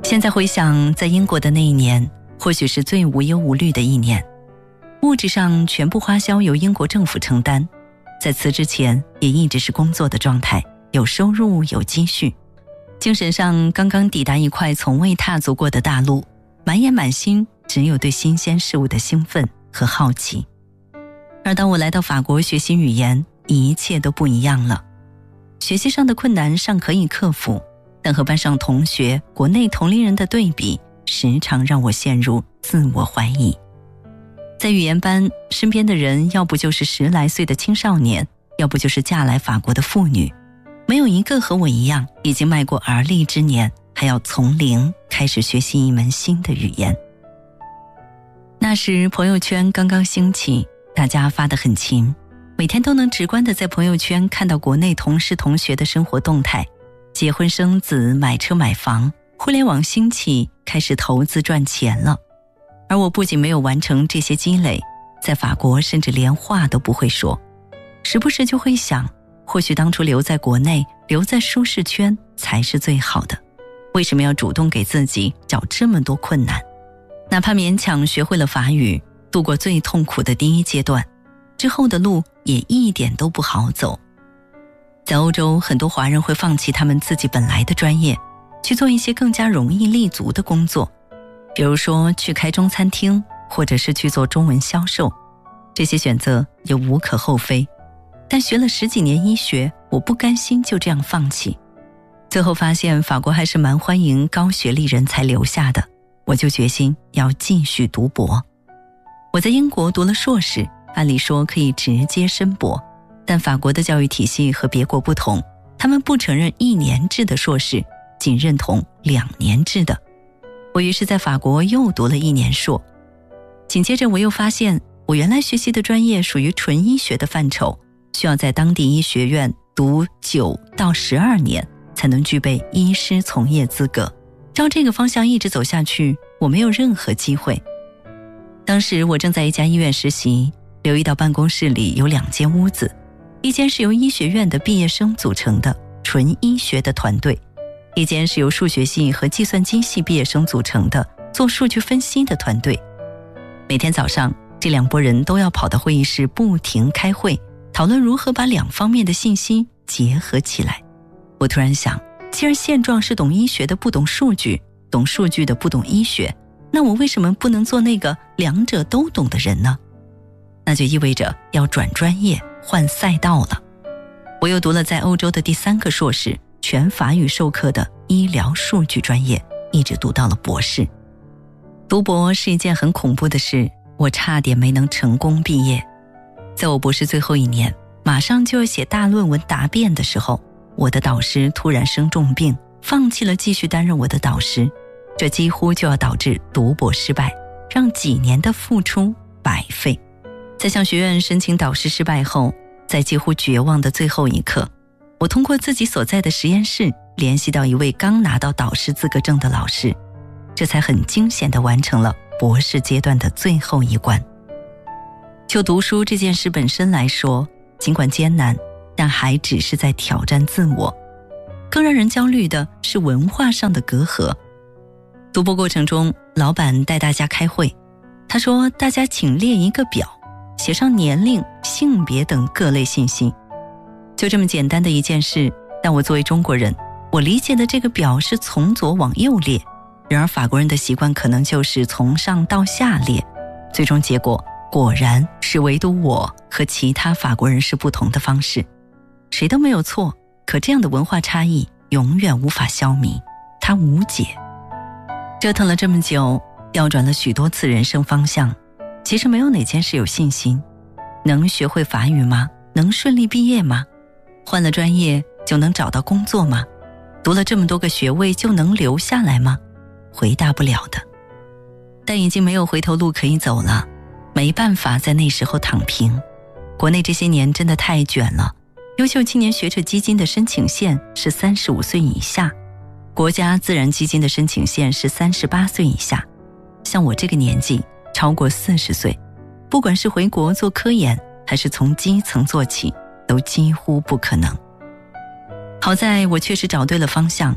现在回想，在英国的那一年，或许是最无忧无虑的一年。物质上全部花销由英国政府承担，在辞职前也一直是工作的状态，有收入有积蓄。精神上刚刚抵达一块从未踏足过的大陆，满眼满心只有对新鲜事物的兴奋和好奇。而当我来到法国学习语言，一切都不一样了。学习上的困难尚可以克服，但和班上同学、国内同龄人的对比，时常让我陷入自我怀疑。在语言班，身边的人要不就是10来岁的青少年，要不就是嫁来法国的妇女，没有一个和我一样已经迈过而立之年，还要从零开始学习一门新的语言。那时朋友圈刚刚兴起，大家发得很勤，每天都能直观地在朋友圈看到国内同事同学的生活动态，结婚生子，买车买房，互联网兴起，开始投资赚钱了。而我不仅没有完成这些积累，在法国甚至连话都不会说，时不时就会想，或许当初留在国内，留在舒适圈才是最好的，为什么要主动给自己找这么多困难？哪怕勉强学会了法语，度过最痛苦的第一阶段，之后的路也一点都不好走。在欧洲，很多华人会放弃他们自己本来的专业，去做一些更加容易立足的工作，比如说去开中餐厅，或者是去做中文销售。这些选择也无可厚非，但学了10几年医学，我不甘心就这样放弃。最后发现法国还是蛮欢迎高学历人才留下的，我就决心要继续读博。我在英国读了硕士，按理说可以直接申博，但法国的教育体系和别国不同，他们不承认1年制的硕士，仅认同2年制的。我于是在法国又读了1年硕。紧接着我又发现，我原来学习的专业属于纯医学的范畴，需要在当地医学院读9到12年才能具备医师从业资格。照这个方向一直走下去，我没有任何机会。当时我正在一家医院实习，留意到办公室里有2间屋子，一间是由医学院的毕业生组成的纯医学的团队，一间是由数学系和计算机系毕业生组成的做数据分析的团队。每天早上，这2拨人都要跑到会议室不停开会，讨论如何把2方面的信息结合起来。我突然想，既然现状是懂医学的不懂数据，懂数据的不懂医学，那我为什么不能做那个2者都懂的人呢？那就意味着要转专业，换赛道了。我又读了在欧洲的第3个硕士，全法语授课的医疗数据专业，一直读到了博士。读博是一件很恐怖的事，我差点没能成功毕业。在我博士最后1年，马上就要写大论文答辩的时候，我的导师突然生重病，放弃了继续担任我的导师，这几乎就要导致读博失败，让几年的付出白费。在向学院申请导师失败后，在几乎绝望的最后一刻，我通过自己所在的实验室联系到一位刚拿到导师资格证的老师，这才很惊险地完成了博士阶段的最后一关。就读书这件事本身来说，尽管艰难，但还只是在挑战自我。更让人焦虑的是文化上的隔阂。读博过程中，老板带大家开会，他说大家请列一个表，写上年龄、性别等各类信息。就这么简单的一件事，但我作为中国人，我理解的这个表是从左往右列，然而法国人的习惯可能就是从上到下列，最终结果果然是唯独我和其他法国人是不同的方式。谁都没有错，可这样的文化差异永远无法消弭，它无解。折腾了这么久，调转了许多次人生方向，其实没有哪件事有信心。能学会法语吗？能顺利毕业吗？换了专业就能找到工作吗？读了这么多个学位就能留下来吗？回答不了的。但已经没有回头路可以走了，没办法在那时候躺平。国内这些年真的太卷了，优秀青年学者基金的申请线是35岁以下，国家自然基金的申请线是38岁以下。像我这个年纪，超过40岁，不管是回国做科研，还是从基层做起，都几乎不可能。好在我确实找对了方向，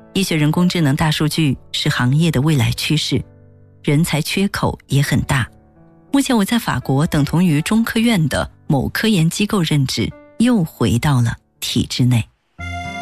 医学人工智能大数据是行业的未来趋势，人才缺口也很大。目前我在法国等同于中科院的某科研机构任职，又回到了体制内。